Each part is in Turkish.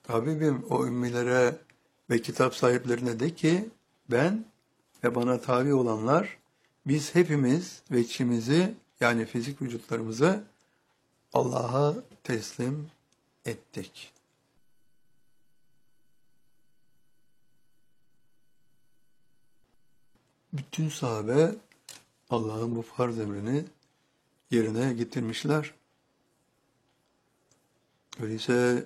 Habibim o ümmilere ve kitap sahiplerine de ki ben ve bana tabi olanlar biz hepimiz ve içimizi yani fizik vücutlarımızı Allah'a teslim ettik. Bütün sahabe Allah'ın bu farz emrini yerine getirmişler. Öyleyse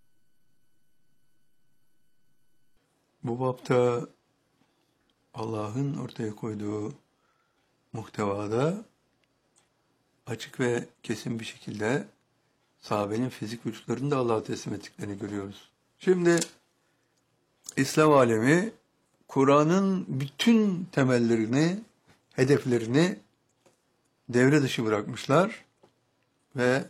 bu bapta Allah'ın ortaya koyduğu muhtevada açık ve kesin bir şekilde sahabenin fizik vücutlarını da Allah'a teslim ettiklerini görüyoruz. Şimdi İslam alemi Kur'an'ın bütün temellerini, hedeflerini devre dışı bırakmışlar ve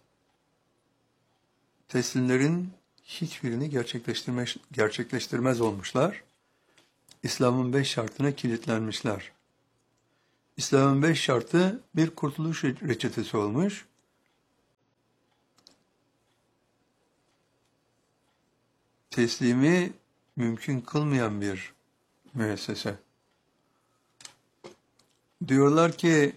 teslimlerin hiçbirini gerçekleştirmez olmuşlar. İslam'ın 5 şartına kilitlenmişler. İslam'ın 5 şartı bir kurtuluş reçetesi olmuş. Teslimi mümkün kılmayan bir müessese. Diyorlar ki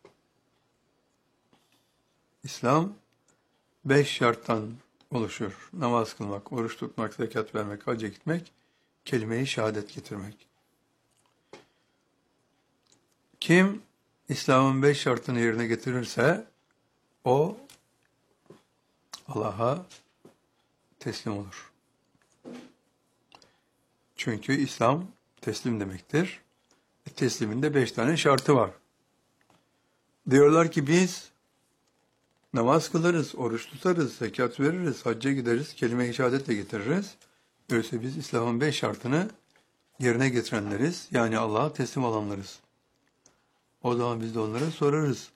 İslam 5 şarttan oluşur. Namaz kılmak, oruç tutmak, zekat vermek, hacca gitmek, kelime-i şehadet getirmek. Kim İslam'ın 5 şartını yerine getirirse o Allah'a teslim olur. Çünkü İslam teslim demektir. Teslimin de 5 tane şartı var. Diyorlar ki biz namaz kılarız, oruç tutarız, zekat veririz, hacca gideriz, kelime-i şehadetle getiririz. Öyleyse biz İslam'ın 5 şartını yerine getirenleriz. Yani Allah'a teslim olanlarız. O zaman biz de onlara sorarız.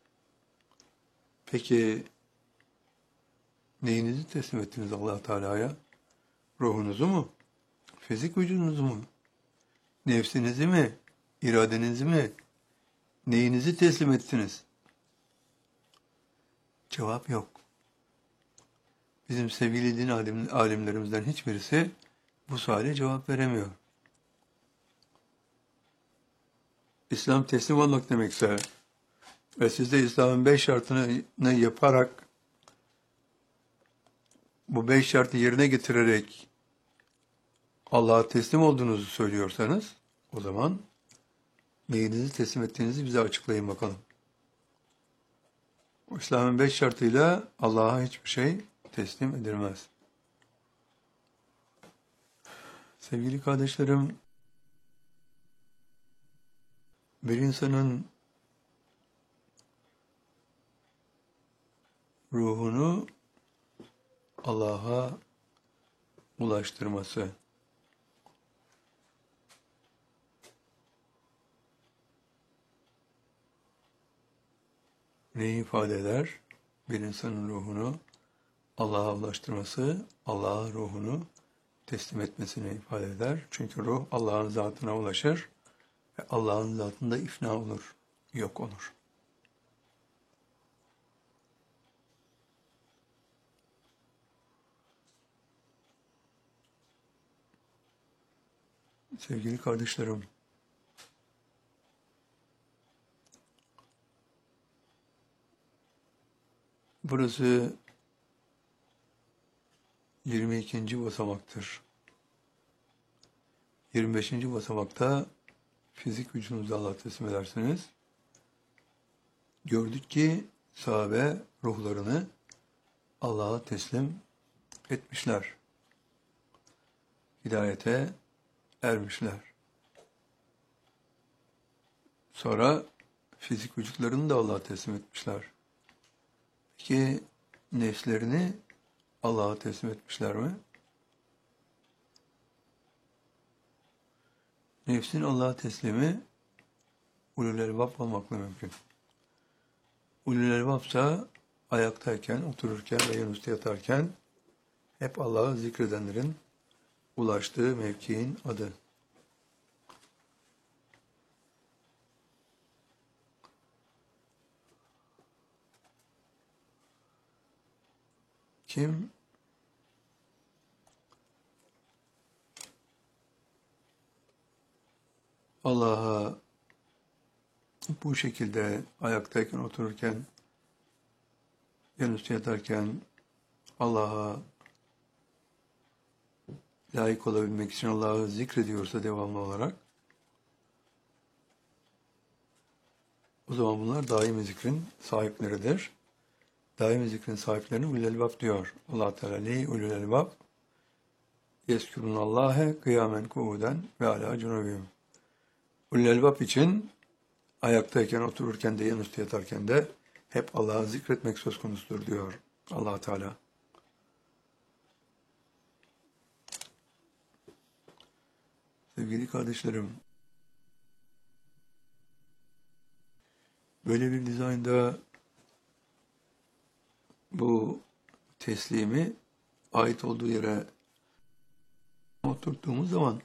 Peki neyinizi teslim ettiniz Allah Teala'ya? Ruhunuzu mu? Fizik vücudunuzu mu? Nefsinizi mi? İradenizi mi? Neyinizi teslim ettiniz? Cevap yok. Bizim sevgili din alimlerimizden hiçbirisi bu suale cevap veremiyor. İslam teslim olmak demekse ve siz de İslam'ın 5 şartını yaparak bu 5 şartı yerine getirerek Allah'a teslim olduğunuzu söylüyorsanız o zaman neyinizi teslim ettiğinizi bize açıklayın bakalım. İslam'ın 5 şartıyla Allah'a hiçbir şey teslim edilmez. Sevgili kardeşlerim, bir insanın ruhunu Allah'a ulaştırması, neyi ifade eder? Bir insanın ruhunu Allah'a ulaştırması, Allah'a ruhunu teslim etmesini ifade eder. Çünkü ruh Allah'ın zatına ulaşır ve Allah'ın zatında ifna olur, yok olur. Sevgili kardeşlerim, burası 22. basamaktır. 25. basamakta fizik vücudunuzu Allah'a teslim edersiniz. Gördük ki sahabe ruhlarını Allah'a teslim etmişler. Hidayete ermişler. Sonra fizik vücutlarını da Allah'a teslim etmişler. Peki nefslerini Allah'a teslim etmişler mi? Nefsin Allah'a teslimi ulul elbab olmakla mümkün. Ulul elbabsa ayaktayken, otururken ve yanüstü yatarken hep Allah'ı zikredenlerin ulaştığı mevkiin adı. Kim Allah'a bu şekilde ayaktayken, otururken, yanüstü yatarken Allah'a layık olabilmek için Allah'ı zikrediyorsa devamlı olarak, o zaman bunlar daimi zikrin sahipleridir. Daimi zikrin sahiplerini ulul elbab diyor. Allah Teala neyi ulul elbab? Yezkurunallâhe kıyamen kuuden ve alâ cunubihim. Ulul elbab için ayaktayken, otururken de, yanüstü yatarken de hep Allah'ı zikretmek söz konusudur diyor Allah Teala. Sevgili kardeşlerim, böyle bir dizaynda bu teslimi ait olduğu yere oturttuğumuz zaman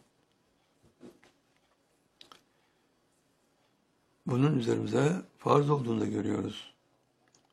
bunun üzerimize farz olduğunu da görüyoruz.